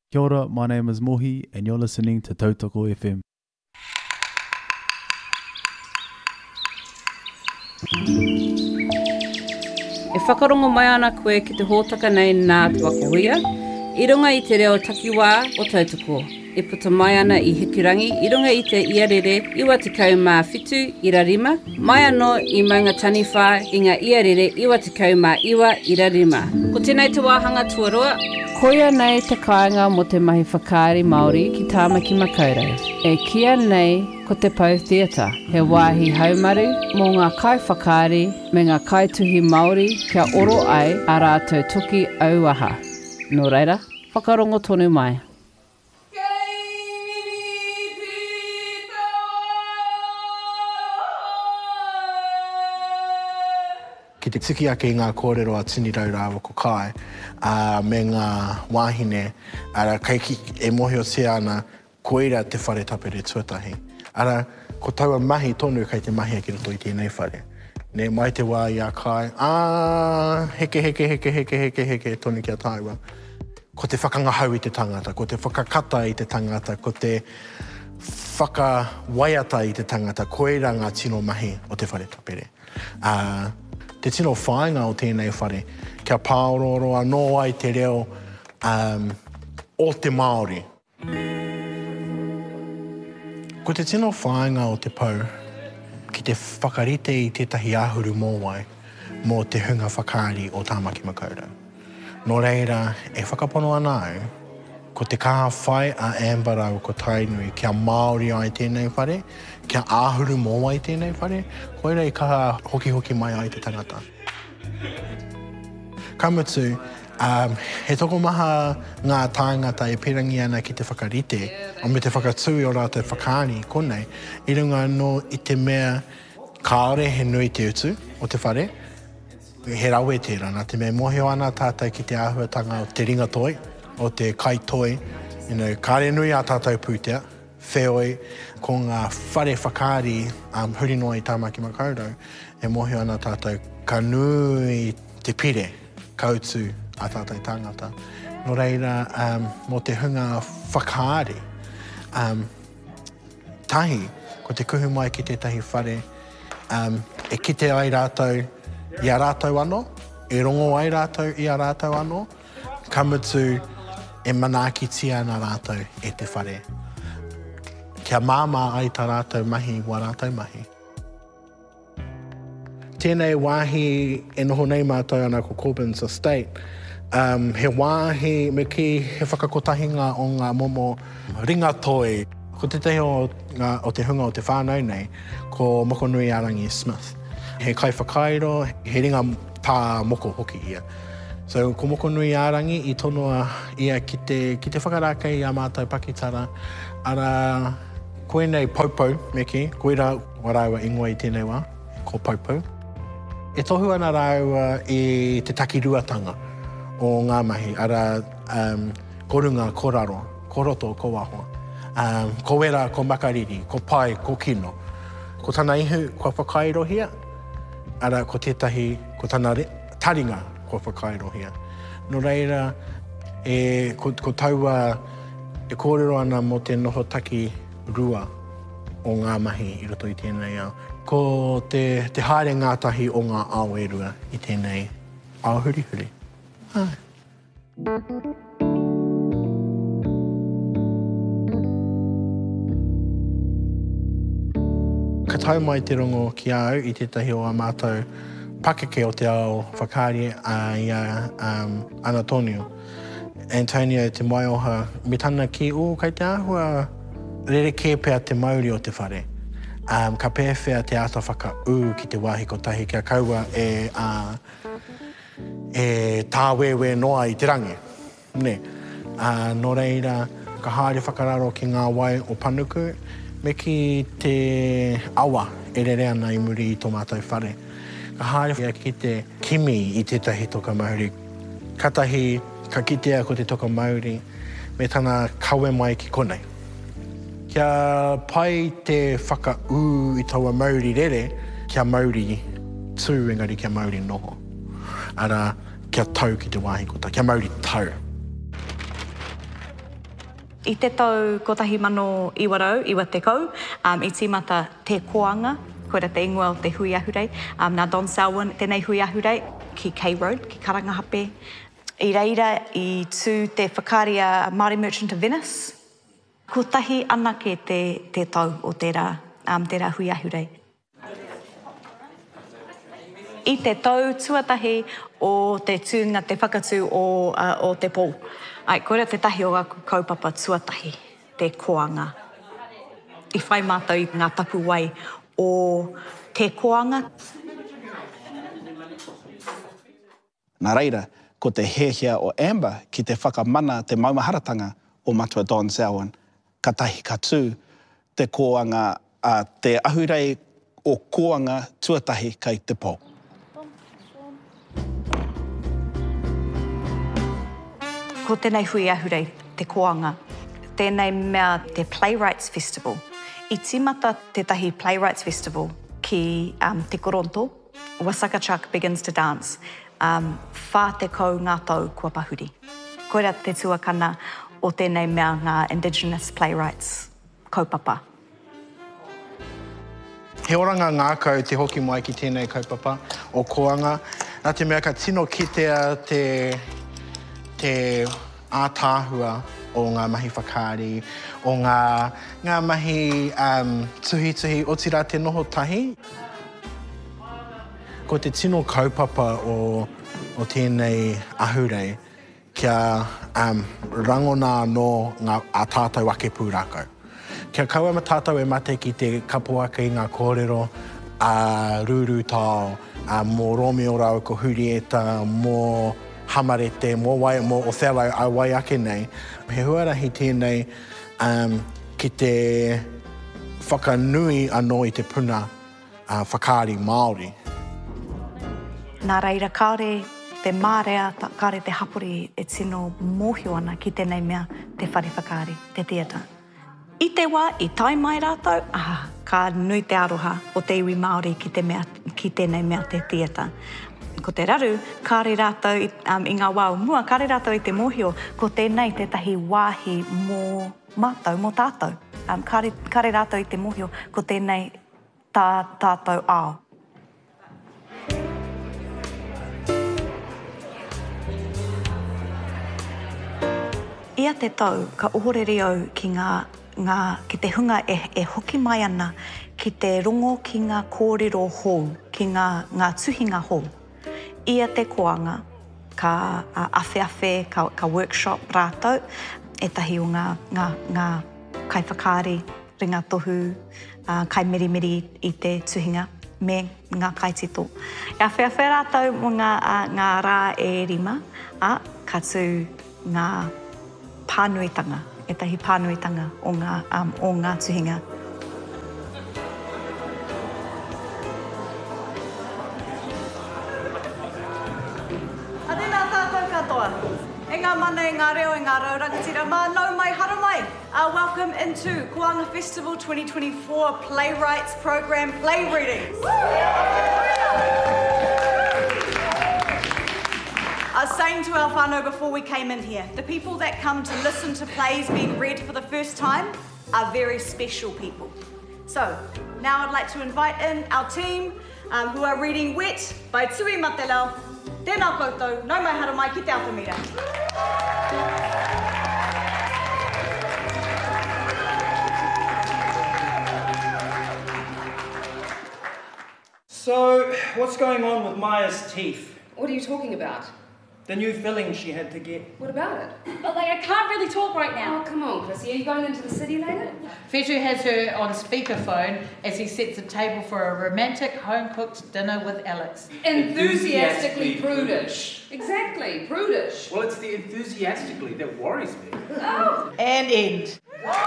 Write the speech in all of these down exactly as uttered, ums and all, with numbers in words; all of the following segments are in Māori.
Kia ora, my name is Mohi and you're listening to Tautoko F M. E whakarongo mai ana koe ki te hōtaka nei nā te wakahuia, i runga i te reo takiwā o Tautoko. E puta mai ana i Hikirangi, i runga i te iarere iwa te kau mā whitu ira rima, mai anō i maunga taniwha i ngā iarere iwa te kau mā iwa ira rima. Ko tēnei te wāhanga tuarua, koia nei te kāinga mo te mahi whakaari Māori ki Tāmaki Makaurau. E kia nei ko te Pau Theatre, he wāhi haumaru mō ngā kai whakaari me ngā kaituhi Māori kia oro ai a rātou tuki auaha. Nō reira, whakarongo tonu mai. Ki te tiki ake i ngā kōrero a tini raurāwa ko kai, uh, me ngā wāhine, ara kaiki e mohi o te ana, koeira te whare tapere tuatahi. Ara, ko taua mahi tonu kai te mahi aki roto i tēnei whare. Ne mai te wā i a kai, ā, heke, heke, heke, heke, heke, heke, tonu ki a taiwa. Ko te whakangahau i te tangata, ko te whakakata i te tangata, ko te whakawaiata i te tangata, koeira ngā tino mahi o te whare tapere. Uh, Te tino whāinga o tēnei whare, kia pāororo anō ai te reo um, o te Māori. Ko te tino whāinga o te pau, ki te whakarite i tētahi āhuru mōwai mō te hunga whakaari o Tāmaki Makaurau. Nō reira, e whakapono ana au, ko te kaha whai a Amberau ko Tainui, kia Māori ai tēnei whare, kia āhuru mōwai tēnei whare, koira i kaha hoki-hoki mai ai te tangata. Kamutu, um, he toko maha ngā tāngata e pirangi ana ki te whakarite, o me te whakatui o rā te whakaani konei, i runga no i te mea kāore he nui te utu o te whare, he rawe tērā, nā te mea mohio ana tātai ki te āhuatanga o te ringa toi, o te kai toi, you know, kāre nui a tātou pūtea, whioi, ko ngā whare whakaari um, huri noa i Tāmaki Makaurau, e mohi ana tātou ka nui te pire kautu a tātou tangata. Nō reira, um, mo te hunga whakaari, um, tahi, ko te kuhu mai ki tētahi whare, um, e kite ai rātou i a rātou anō, e rongo ai rātou i a rātou anō, kamutu e manaaki tia nā rātou e te whare. Kia māma ai tā rātou mahi wa rātou mahi. Tēnei wāhi e noho nei mātou ana ko Corbyn's Estate. Um, he wāhi me ki he whakakotahinga o ngā momo ringa toi. Ko te teho o, ngā, o te hunga o te whānau nei, ko Mokonui Arangi Smith. He kai whakairo, he ringa pā moko hoki ia. So, ko Mokonui Arangi i tonoa ia ki te, ki te whakarākei a mātou pakitara, ara koe nei Paupau, me ki, koera warauwa ingoa i tēnei wā, ko Paupau. E tohu ana rāua i te takiruatanga o ngā mahi, ara um, korunga, koraro, koroto, ko wahoa. Um, ko wera, ko makariri, ko pai, ko kino. Ko tana ihu, ko whakairohia, ara ko tētahi, ko tana re, taringa, ko whakairohia. No reira, e, ko, ko taua e kōrero ana mo te noho taki rua o ngā mahi i roto i tēnei au. Ko te, te haere ngātahi o ngā ao e rua i tēnei ao huri huri. Ai. Ka tau mai te rongo ki au i tētahi o a mātou pakeke o te ao whakaari a ia um, Antonio. Antonio te maioha, me tana ki o kai te āhua rere kē pēr te mauri o te whare. Um, ka pēwhea te ata whaka ū ki te wāhi kotahi kia kaua e, uh, e tāwewe noa i te rangi. Ne. Uh, no reira, ka haere whakararo ki ngā wai o Panuku, me ki te awa e rere ana i muri i tō mātou whare. Ka haere ki te kimi i tētahi toka Māori. Katahi, ka kitea ko te toka Māori, me tana kawe mai ki konei. Kia pai te whaka-ū i taua Māori rere, kia Māori tū, engari kia Māori noho. Ara, kia tau ki te wāhi kota, kia Māori tau. I te tau kotahi mano iwarau, iwa te kau, um, i tīmata te koanga, koera te ingoa o te hui ahurei, um, nā Don Selwyn, tēnei hui ahurei, ki K-Road, ki Karangahape. I reira, i tū te whakaria Māori Merchant of Venice. Ko tahi anake te, te tau o tērā, um, tērā hui ahurei. I te tau tuatahi o te tūnga, te whakatū o, uh, o te pō. Ai, koera te tahi o aku kaupapa tuatahi, te koanga. I whai mātou i ngā tapu wai o te koanga. Nā reira, ko te hehia o Amber ki te whakamana te maumaharatanga o matua Don Selwyn. Ka tahi ka tū te koanga, uh, te ahurei o koanga tuatahi kei te pō. Ko tēnei hui ahurei, te koanga, tēnei mea te Playwrights Festival. I tīmata tētahi Playwrights Festival ki um, te Koronto, Wasakachak Begins to Dance, um, whā te kau ngā tau kua pahuri. Koera te tuakana o tēnei mea ngā Indigenous Playwrights kaupapa. He oranga ngākau te hoki mai ki tēnei kaupapa o koanga. Nā te mea ka tino kitea te te ātāhua o ngā mahi whakāri, o ngā, ngā mahi um, tuhi tuhi o tira te noho tahi. Ko te tino kaupapa o, o tēnei ahurei kia um, rangona no ngā a tātou ake pūrākau. Kia kaua ma tātou e mate ki te kapuaka i ngā kōrero a uh, Ruru Tao, uh, mō Romeo Rau ko Hurieta, mō Hamarete, mō wai, mō Othello a wai ake nei. He huarahi tēnei um, ki te whakanui anō i te puna uh, whakāri Māori. Nā reira, kāre te mārea, kāre te hapori e tino mōhio ana ki tēnei mea te whare whakāri, te theatre. I te wā, i tai mai rātou, ah, ka nui te aroha o te iwi Māori ki, te mea, ki tēnei mea te theatre. Ko te raru, kāre rātou um, i ngā wāu mua, kāre rātou i te mōhio, ko tēnei tētahi wāhi mō mātou, mō tātou. Um, kāre, kāre rātou i te mōhio, ko tēnei tā tātou ao. Ia te tau, ka ohorere au ki ngā, ngā, ki te hunga e, e hoki mai ana, ki te rongo ki ngā kōrero hou, ki ngā, ngā tuhinga hou. Ia te koanga, ka uh, awhi-awhi, ka, ka workshop rātou, e tahi o ngā, ngā, ngā kai whakāri, ringa tohu, uh, kai mirimiri i te tuhinga, me ngā kai tito. E awhi-awhi rātou mo ngā, uh, ngā rā e rima, a ka tū ngā pānuitanga, e tahi pānuitanga o ngā, um, o ngā tuhinga. E ngā mana, e ngā reo, e ngā raurangatira, mā nau mai, hara mai. Uh, welcome into Koanga Festival twenty twenty-four Playwrights Program Play Readings. I was saying to our whānau before we came in here, the people that come to listen to plays being read for the first time are very special people. So, now I'd like to invite in our team um, who are reading Wet by Tui Matelao. Tēnā koutou, nau mai hara mai ki te Atamira. So, what's going on with Maya's teeth? What are you talking about? The new filling she had to get. What about it? But like, I can't really talk right now. Oh, come on, Chrissy. Are you going into the city later? Fetu has her on speakerphone as he sets the table for a romantic home-cooked dinner with Alex. Enthusiastically prudish. Exactly, prudish. Well, it's the enthusiastically that worries me. Oh! And end.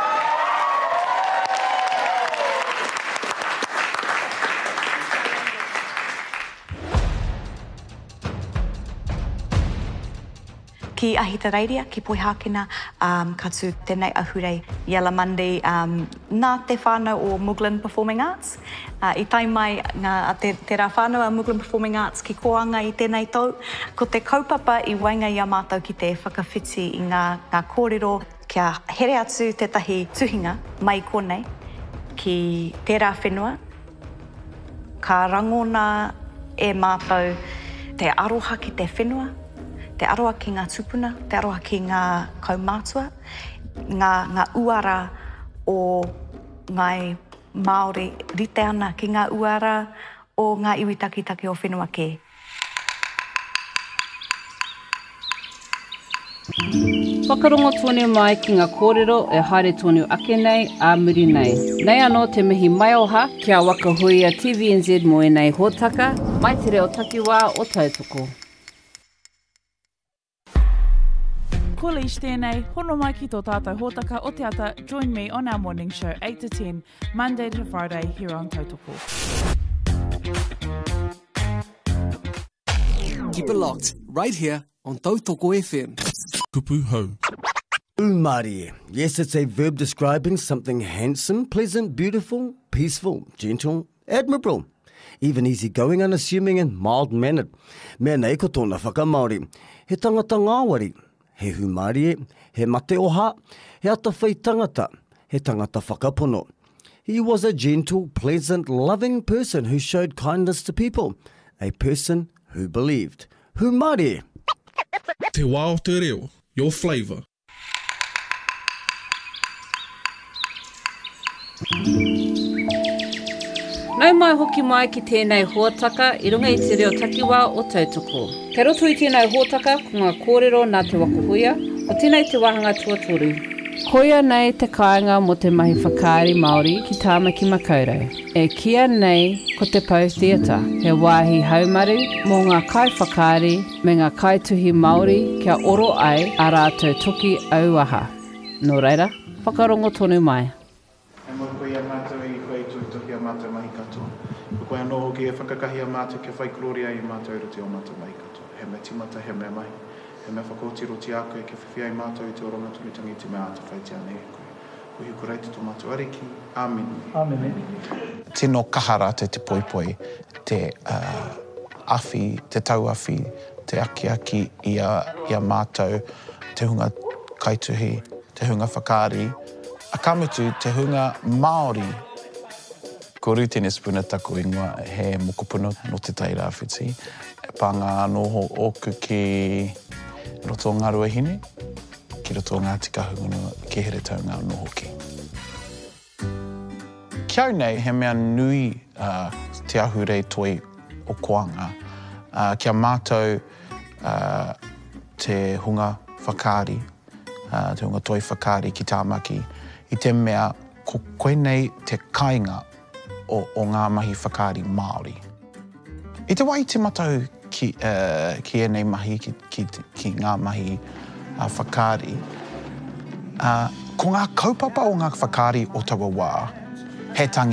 Ki Ahita Reiria, ki Poihākina, um, ka tū tēnei ahurei Yellow Monday, um, nā te whānau o Muglin Performing Arts. Uh, I tai mai ngā, te, te rā whānau a Muglin Performing Arts ki koanga i tēnei tau. Ko te kaupapa i wainga i a mātou ki te whakawhiti i ngā, ngā kōrero kia here atu tetahi tuhinga mai konei ki tērā whenua. Ka rangona e mātou te aroha ki te whenua, te aroha ki ngā tupuna, te aroha ki ngā kaumātua, ngā, ngā uara o ngai Māori rite ana ki ngā uara o ngā iwi takitaki o whenua kē. Whakarongo tonu mai ki ngā kōrero e haere tonu ake nei a muri nei. Nei anō te mihi mai oha kia wakahuia T V N Z mo e nei hōtaka, mai te reo takiwā o tautoko. Ko Leish tēnei, hono mai ki tō tātou hōtaka o te ata. Join me on our morning show eight to ten, Monday to Friday here on Tautoko. Keep it locked, right here on Tautoko F M. Kupu hau. Umari. Yes, it's a verb describing something handsome, pleasant, beautiful, peaceful, gentle, admirable, even easygoing, unassuming and mild-mannered. Mea nei ko tōna whakamaori. He tangata ngāwari. He humari e, he mate oha, he ata whai tangata, he tangata whakapono. He was a gentle, pleasant, loving person who showed kindness to people. A person who believed. Humari. Te wā o te reo, your flavour. Nau mai hoki mai ki tēnei hōtaka i runga i te reo takiwā o tautoko. Kei roto i tēnei hōtaka ko ngā kōrero nā te wakahuia, o tēnei te wahanga tuatoru. Koia nei te kāinga mo te mahi whakaari Māori ki Tāmaki Makaurau. E kia nei ko te Pau Theatre, he wāhi haumaru mō ngā kai whakaari me ngā kaituhi Māori kia oro ai a rātou toki auaha. Nō reira, whakarongo tonu mai. E mo koe a mātou i koe tuitohi a mātou mahi katoa. Ko koe anō hoki e whakakahi a mātou ke whai kloria i mātou ruti o mātou mahi katoa. He mea timata, he mea mahi. He mea whakaotiro ti a koe ke whiwhia i mātou i te oronga tumitangi te mea ata whai te ane e koe. Ko hiku reiti tō mātou ariki. Amen. Amen. Tino kahara te te poipoi, te uh, awhi, te tauawhi, te aki aki i a, i a mātou, te hunga kaituhi, te hunga whakaari, a kamutu te hunga Māori. Ko rūtene spuna taku ingoa he mokopuno no te taira awhiti. Panga noho oku ki roto ngā ruahine, ki roto ngā tikahunga ki here taunga no hoki. Kiau nei he mea nui uh, te ahurei toi o koanga. Uh, kia mātou uh, te hunga whakaari, uh, te hunga toi whakaari ki Tāmaki, i te mea ko koe nei te kāinga o, o ngā mahi whakaari Māori. I te wai te matau ki, uh, ki e nei mahi, ki, ki, ki ngā mahi uh, whakaari, uh, ko ngā kaupapa o ngā whakaari o taua wā, he tangi